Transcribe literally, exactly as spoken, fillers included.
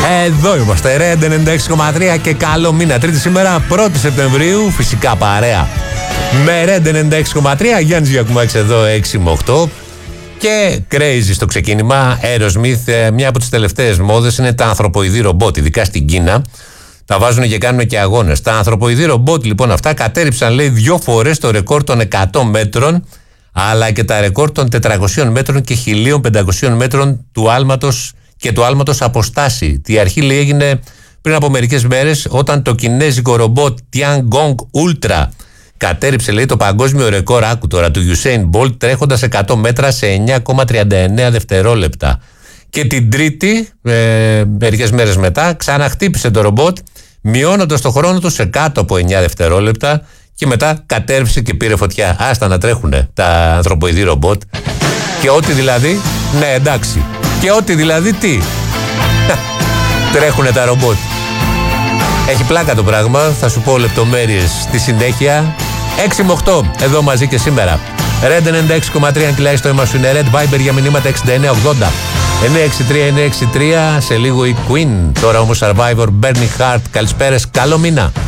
Εδώ είμαστε, Red ενενήντα έξι κόμμα τρία και καλό μήνα. Τρίτη σήμερα, πρώτη Σεπτεμβρίου, φυσικά παρέα με Red ενενήντα έξι κόμμα τρία. Γιάννης Γιακουμάκης εδώ, έξι με οκτώ. Και crazy στο ξεκίνημα. Aerosmith, μια από τις τελευταίες μόδες είναι τα ανθρωποειδή ρομπότ, ειδικά στην Κίνα. Τα βάζουν και κάνουν και αγώνες. Τα ανθρωποειδή ρομπότ λοιπόν αυτά κατέριψαν, λέει, δύο φορές το ρεκόρ των εκατό μέτρων, αλλά και τα ρεκόρ των τετρακοσίων μέτρων και χίλια πεντακόσιων μέτρων του άλματος και του άλματος αποστάση. Τη αρχή, λέει, έγινε πριν από μερικές μέρες όταν το κινέζικο ρομπότ Tiangong Ultra κατέριψε, λέει, το παγκόσμιο ρεκόρ, άκου τώρα, του Usain Bolt τρέχοντας εκατό μέτρα σε εννιά κόμμα τριάντα εννέα δευτερόλεπτα. Και την Τρίτη, ε, μερικές μέρες μετά, ξαναχτύπησε το ρομπότ, μειώνοντας το χρόνο του σε κάτω από εννιά δευτερόλεπτα και μετά κατέρευσε και πήρε φωτιά. Άστα να τρέχουνε τα ανθρωποειδή ρομπότ. Και ό,τι δηλαδή, ναι, εντάξει. Και ό,τι δηλαδή τι. Τρέχουνε τα ρομπότ. Έχει πλάκα το πράγμα, θα σου πω λεπτομέρειες στη συνέχεια. έξι με οκτώ, εδώ μαζί και σήμερα. Red ενενήντα έξι κόμμα τρία, αν κυλάει στο αίμα σου είναι Red. Viber για μηνύματα εξήντα εννέα ογδόντα εννιά έξι τρία εννιά έξι τρία. Σε λίγο η Queen. Τώρα όμως Survivor, Bernie Hart. Καλησπέρες, καλό μήνα.